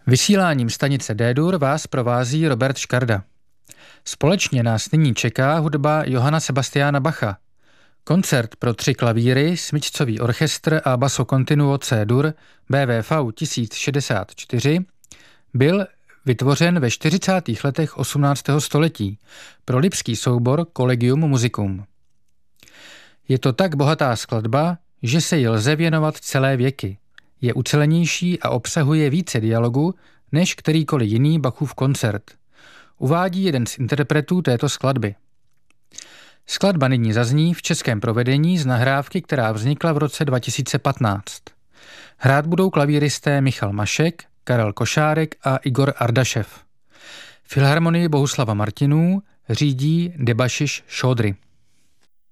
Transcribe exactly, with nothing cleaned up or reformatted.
Vysíláním stanice D-dur vás provází Robert Škarda. Společně nás nyní čeká hudba Johanna Sebastiana Bacha. Koncert pro tři klavíry, smyčcový orchestr a basso continuo C-dur B V V tisíc šedesát čtyři byl vytvořen ve čtyřicátých letech osmnáctého století pro lipský soubor Collegium Musicum. Je to tak bohatá skladba, že se jí lze věnovat celé věky. Je ucelenější a obsahuje více dialogu než kterýkoliv jiný Bachův koncert. Uvádí jeden z interpretů této skladby. Skladba nyní zazní v českém provedení z nahrávky, která vznikla v roce dva tisíce patnáct. Hrát budou klavíristé Michal Mašek, Karel Košárek a Igor Ardašev. Filharmonii Bohuslava Martinů řídí Debašiš Šodry.